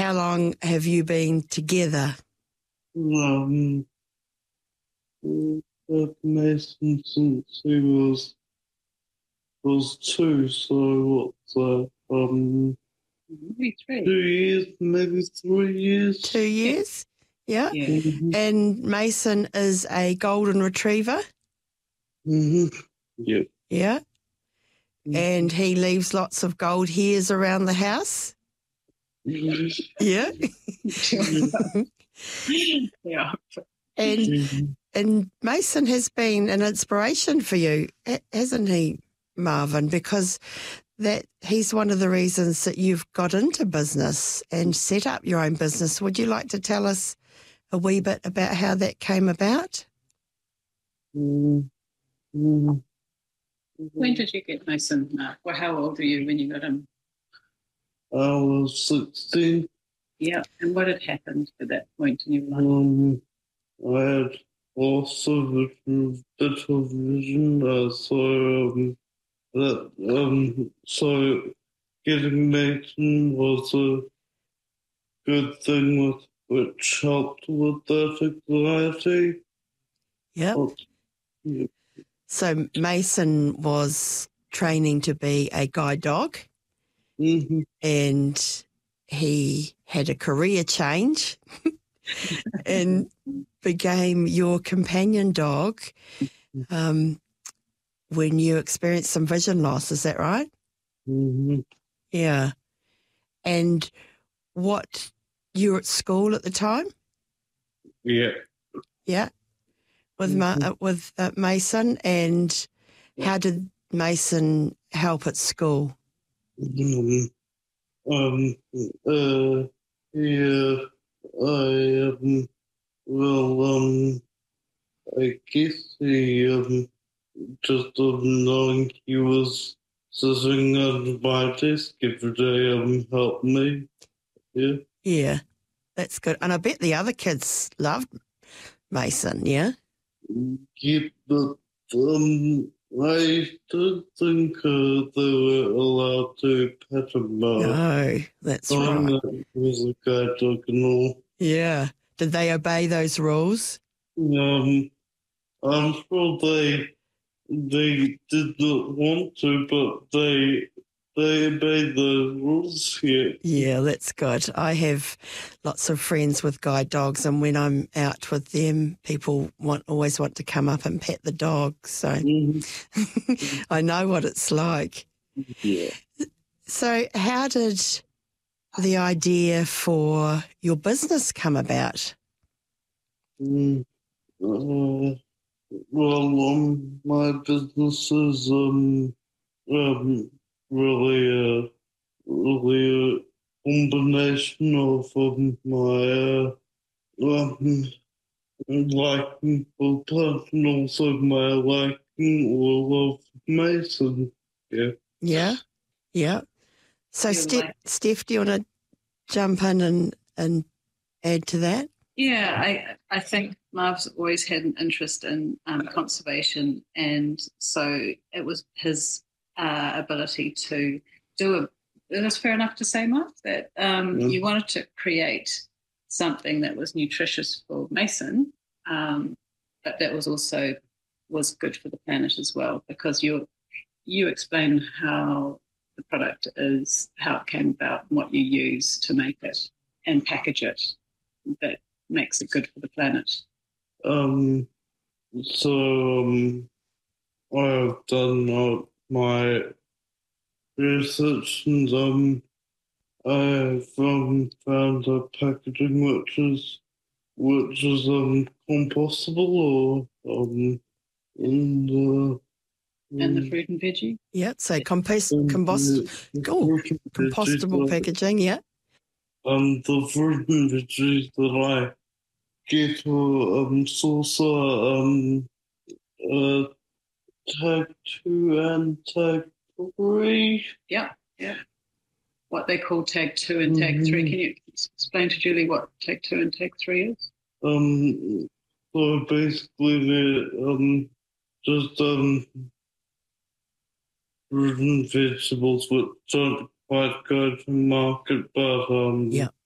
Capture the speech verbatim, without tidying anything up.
how long have you been together? Um, I've Mason since he was was two, so what's that? Um, maybe three. Two years, maybe three years. Two years? Yeah. Yeah. Mm-hmm. And Mason is a golden retriever? Mm-hmm. Yeah. Yeah. Mm-hmm. And he leaves lots of gold hairs around the house? Yeah. Yeah. And Mm-hmm. and Mason has been an inspiration for you, hasn't he, Marvin? Because that he's one of the reasons that you've got into business and set up your own business. Would you like to tell us a wee bit about how that came about? Mm-hmm. When did you get Mason, Mark? Well, how old were you when you got him? I was sixteen. Yeah. And what had happened at that point in your life? Um, I had also vision, bit of vision, uh, so um, that um, so getting Mason was a good thing with which helped with that anxiety. Yep. Oh, yeah. So Mason was training to be a guide dog, Mm-hmm. and he had a career change and became your companion dog um, when you experienced some vision loss. Is that right? Mm-hmm. Yeah. And what, you were at school at the time? Yeah. Yeah. With Ma- Mhm. uh, with uh, Mason, and how did Mason help at school? Um, um, uh, yeah, I, um, well, um, I guess he, um, just um, knowing he was sitting at my desk every day, um, helped me. Yeah. Yeah, that's good. And I bet the other kids loved Mason, yeah? Yeah, but, um, I don't think uh, they were allowed to pet him. Uh, No, that's knowing right. that he was a guide dog and all. Yeah. Did they obey those rules? Um, I'm sure they they did not want to, but they they obeyed the rules here. Yeah, that's good. I have lots of friends with guide dogs, and when I'm out with them, people want always want to come up and pet the dog. So Mm-hmm. I know what it's like. Yeah. So how did the idea for your business come about? Mm, uh, well, um, my business is um, um really uh, really a combination of um, my uh, um, liking for plants and also my liking or love for Mason. Yeah. Yeah, yeah. So, You Steph, like- Steph, do you want to jump in and, and add to that? Yeah, I I think Marv's always had an interest in um, conservation, and so it was his uh, ability to do a. It was fair enough to say, Marv, that um, Yeah. you wanted to create something that was nutritious for Mason, um, but that was also was good for the planet as well, because you you explain how the product is, how it came about, and what you use to make it and package it. That makes it good for the planet. Um. So um, I've done uh, my research and um, I've um, found a packaging which is which is um compostable or um in the And the fruit and veggie. Yeah, so compost, compost, oh, compostable packaging, yeah. Um, the fruit and veggies that I get are um, source are um, uh, tag two and tag three. Yeah, yeah. What they call tag two and tag three. Mhm. Can you explain to Julie what tag two and tag three is? Um, so basically they're um, just um, fruit and vegetables which don't quite go to market, but um, Yeah.